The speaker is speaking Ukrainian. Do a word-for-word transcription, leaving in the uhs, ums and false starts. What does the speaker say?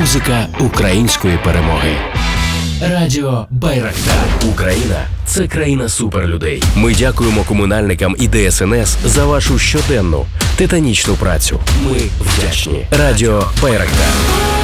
Музика української перемоги. Радіо Байрактар. Україна – це країна суперлюдей. Ми дякуємо комунальникам і Де Ес Ен Ес за вашу щоденну титанічну працю. Ми вдячні. Радіо Байрактар.